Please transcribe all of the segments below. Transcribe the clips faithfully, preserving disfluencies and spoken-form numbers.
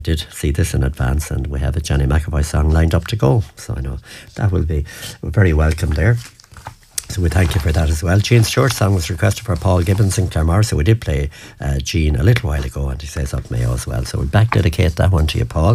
did see this in advance, and we have a Johnny McAvoy song lined up to go. So I know that will be very welcome there. So we thank you for that as well. Jean's short song was requested for Paul Gibbons in Claremore, so we did play uh, Jean a little while ago, and he says up Mayo as well. So we'll back dedicate that one to you, Paul.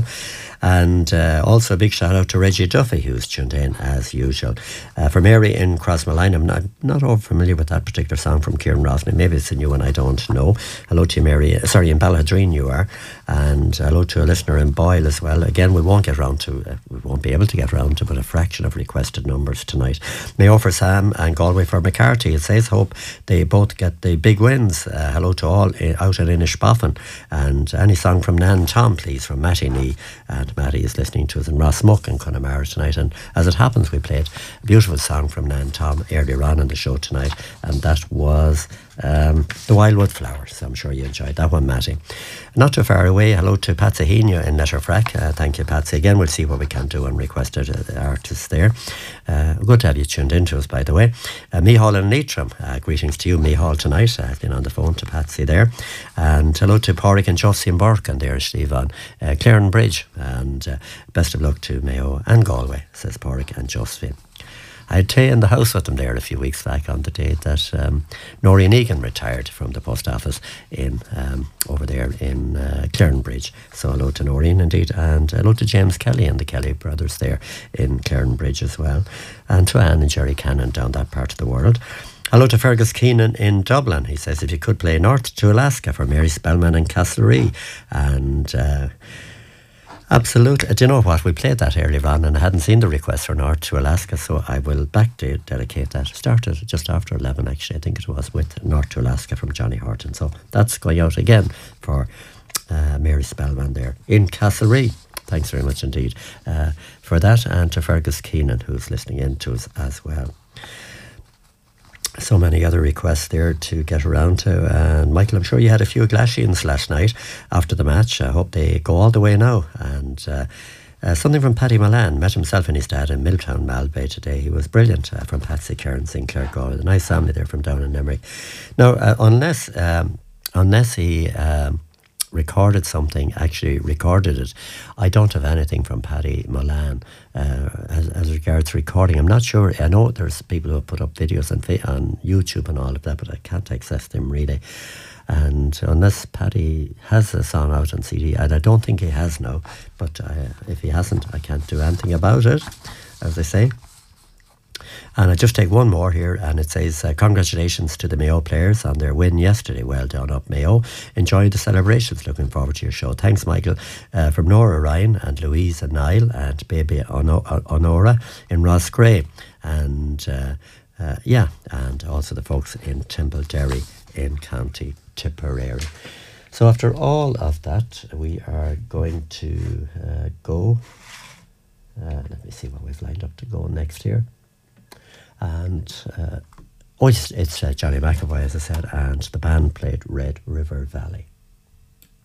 And uh, also a big shout out to Reggie Duffy, who's tuned in as usual. Uh, for Mary in Crossmalline, I'm not, not over familiar with that particular song from Kieran Rosny. Maybe it's a new one, I don't know. Hello to you, Mary. Sorry, in Ballaghdreen you are. And hello to a listener in Boyle as well. Again, we won't get round to, uh, we won't be able to get round to but a fraction of requested numbers tonight. Mayo for Sam and Galway for McCarthy. It says, hope they both get the big wins. Uh, hello to all uh, out at Inishboffin. And any song from Nan Tom, please, from Matty Nee. And Matty is listening to us in Rossmuck and Connemara tonight. And as it happens, we played a beautiful song from Nan Tom earlier on in the show tonight. And that was um, The Wildwood Flowers. So I'm sure you enjoyed that one, Matty. Not too far away, hello to Patsy Henia in Letterfrack. Uh, thank you, Patsy. Again, we'll see what we can do and requested uh, artists there. Uh, good to have you tuned in to us, by the way. Uh, Mihal and Leitrim, uh, greetings to you, Mihal, tonight. I've been on the phone to Patsy there. And hello to Pádraig and Josie and Burke, and there's Steve on uh, Claren Bridge. And uh, best of luck to Mayo and Galway, says Pádraig and Josie. I had tea in the house with them there a few weeks back on the day that um, Noreen Egan retired from the post office in um, over there in uh, Claren Bridge. So hello to Noreen indeed, and hello to James Kelly and the Kelly brothers there in Claren Bridge as well, and to Anne and Jerry Cannon down that part of the world. Hello to Fergus Keenan in Dublin. He says if you could play North to Alaska for Mary Spellman and Castlereagh. And uh, absolutely. Do you know what? We played that earlier on and I hadn't seen the request for North to Alaska, so I will back to dedicate that. It started just after eleven, actually, I think it was, with North to Alaska from Johnny Horton. So that's going out again for uh, Mary Spellman there in Castlereagh. Thanks very much indeed uh, for that, and to Fergus Keenan, who's listening in to us as well. So many other requests there to get around to. And Michael, I'm sure you had a few Glashians last night after the match. I hope they go all the way now. And uh, uh, something from Paddy Milan. Met himself and his dad in Milltown, Malbay today. He was brilliant. Uh, from Patsy Karen Sinclair Galway. A nice family there from down in Limerick. Now, uh, unless um, unless he um, recorded something, actually recorded it, I don't have anything from Paddy Milan uh, as, as regards recording. I'm not sure. I know there's people who have put up videos on, on YouTube and all of that, but I can't access them really. And unless Paddy has a song out on C D, and I don't think he has now, but uh, if he hasn't, I can't do anything about it, as they say. And I just take one more here, and it says, uh, congratulations to the Mayo players on their win yesterday. Well done up, Mayo. Enjoy the celebrations. Looking forward to your show. Thanks, Michael. Uh, from Nora Ryan and Louise and Niall and baby Honora in Rossgray. And uh, uh, yeah, and also the folks in Timblederry in County Tipperary. So after all of that, we are going to uh, go. Uh, let me see what we've lined up to go next here. And uh, oh, it's, it's uh, Johnny McAvoy, as I said, and the band played Red River Valley.